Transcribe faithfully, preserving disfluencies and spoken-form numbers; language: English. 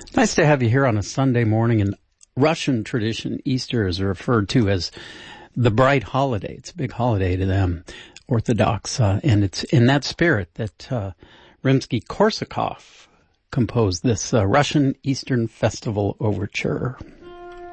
Nice to have you here on a Sunday morning. In Russian tradition, Easter is referred to as the bright holiday. It's a big holiday to them, Orthodox, uh, and it's in that spirit that uh, Rimsky-Korsakov composed this uh, Russian Eastern Festival Overture.